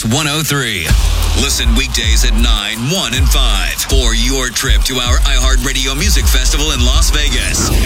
103. Listen weekdays at 9, 1, and 5 for your trip to our iHeartRadio Music Festival in Las Vegas.